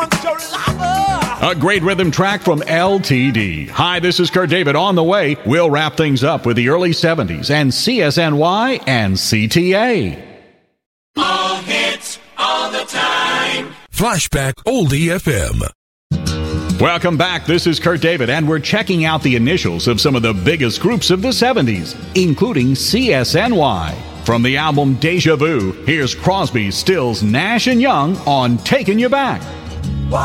A great rhythm track from LTD. Hi, this is Kurt David. On the way, we'll wrap things up with the early 70s and CSNY and CTA. All hits, all the time. Flashback Oldie FM. Welcome back. This is Kurt David, and we're checking out the initials of some of the biggest groups of the 70s, including CSNY. From the album Deja Vu, here's Crosby, Stills, Nash & Young on Taking You Back.